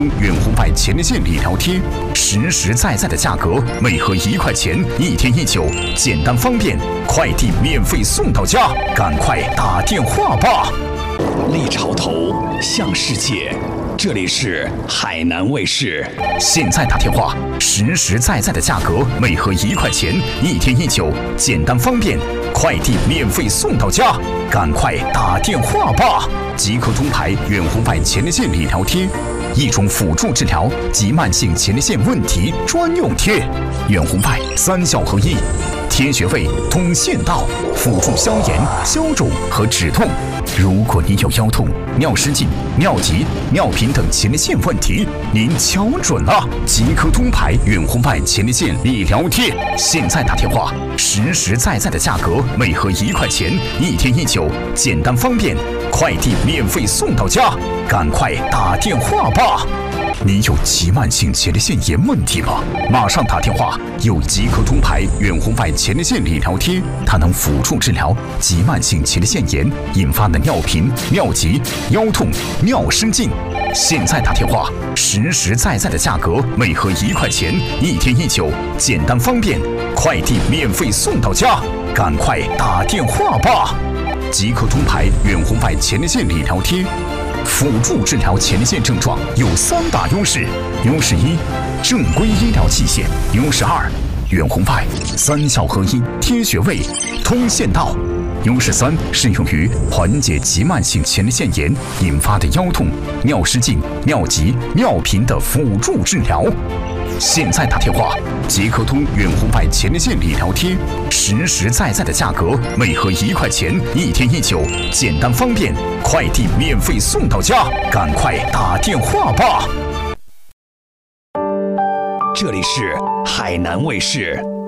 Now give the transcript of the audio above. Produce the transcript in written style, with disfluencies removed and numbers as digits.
远红外前列腺理疗贴，实实在在的价格，每盒1块钱，1天1九，简单方便，快递免费送到家，赶快打电话吧！ 立潮头向世界，这里是海南卫视。 现在打电话，实实在在的价格，每盒1块钱，1天1九，简单方便，快递免费送到家，赶快打电话吧！即刻通牌远红外前列腺理疗贴，一种辅助治疗及慢性前列腺问题专用贴，远红外3效合一，贴穴位通腺道，辅助消炎、消肿和止痛。如果你有腰痛、尿失禁、尿急、尿频等前列腺问题，您瞧准了，即刻通牌远红外前列腺理疗贴，现在打电话，实实在在的价格，每盒1块钱，1天1九，简单方便，快递免费送到家，赶快打电话吧！你有急慢性前列腺炎问题吗？马上打电话！有即刻通牌远红外前列腺理疗贴，它能辅助治疗急慢性前列腺炎引发的尿频、尿急、腰痛、尿失禁。现在打电话，实实在在的价格，每盒1块钱，1天1九，简单方便，快递免费送到家，赶快打电话吧！即刻通牌远红外前列腺理疗贴。辅助治疗前列腺症状有3大优势：优势1，正规医疗器械；优势2，远红外3效合一，贴穴位，通腺道；优势3，适用于缓解急慢性前列腺炎引发的腰痛、尿失禁、尿急、尿频的辅助治疗。现在打电话，即刻通远红外前列腺理疗贴，实实在在的价格，每盒1块钱，1天1九，简单方便，快递免费送到家，赶快打电话吧！ 这里是海南卫视。